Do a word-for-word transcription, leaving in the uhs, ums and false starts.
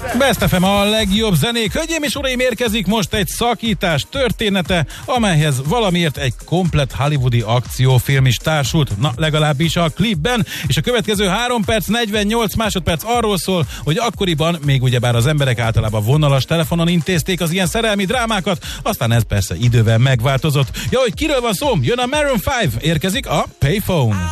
Best ef em a legjobb zenék. Hölgyeim és uraim, érkezik most egy szakítás története, amelyhez valamiért egy komplett hollywoodi akciófilm is társult, na legalábbis a klipben, és a következő három perc negyvennyolc másodperc arról szól, hogy akkoriban még ugyebár az emberek általában vonalas telefonon intézték az ilyen szerelmi drámákat, aztán ez persze idővel megváltozott. Ja, hogy kiről van szó? Jön a Maroon öt, érkezik a Payphone.